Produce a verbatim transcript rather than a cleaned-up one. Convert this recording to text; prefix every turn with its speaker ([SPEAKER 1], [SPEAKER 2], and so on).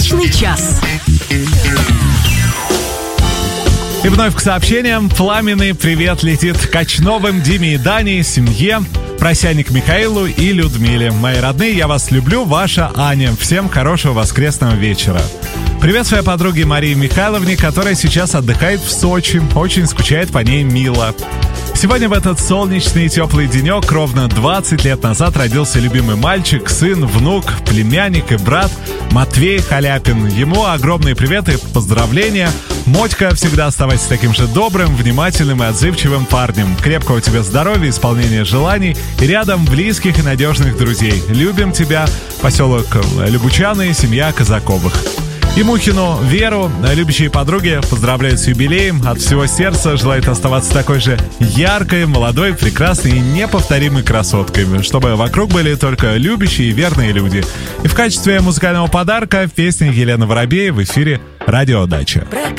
[SPEAKER 1] Солнечный час.
[SPEAKER 2] И вновь к сообщениям. Пламенный привет летит Качновым, Диме и Дане, семье, Просяник Михаилу и Людмиле. Мои родные, я вас люблю, ваша Аня. Всем хорошего воскресного вечера. Привет своей подруге Марии Михайловне, которая сейчас отдыхает в Сочи. Очень скучает по ней Мила. Сегодня в этот солнечный и теплый денек ровно двадцать лет назад родился любимый мальчик, сын, внук, племянник и брат Матвей Халяпин. Ему огромные приветы и поздравления. Мотька, всегда оставайся таким же добрым, внимательным и отзывчивым парнем. Крепкого тебе здоровья, исполнения желаний и рядом близких и надежных друзей. Любим тебя. Поселок Любучаны, семья Казаковых. И Мухину Веру, любящие подруги, поздравляют с юбилеем. От всего сердца желает оставаться такой же яркой, молодой, прекрасной и неповторимой красоткой, чтобы вокруг были только любящие и верные люди. И в качестве музыкального подарка песня Елены Воробей в эфире «Радио Дача».